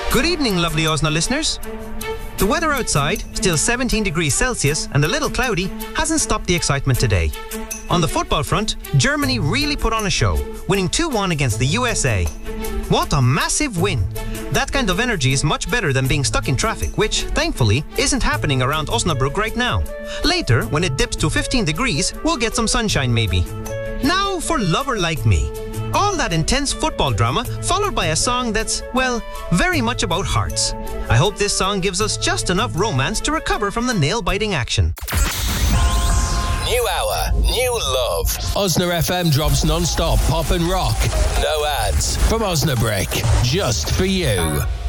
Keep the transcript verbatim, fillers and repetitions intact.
Good evening, lovely Osna listeners. The weather outside, still seventeen degrees Celsius and a little cloudy, hasn't stopped the excitement today. On the football front, Germany really put on a show, winning two one against the U S A. What a massive win! That kind of energy is much better than being stuck in traffic, which, thankfully, isn't happening around Osnabrück right now. Later, when it dips to fifteen degrees, we'll get some sunshine maybe. Now for Lover Like Me. All that intense football drama, followed by a song that's, well, very much about hearts. I hope this song gives us just enough romance to recover from the nail-biting action. New hour, new love. Osna F M drops non-stop pop and rock. No ads. From Osnabrück, just for you.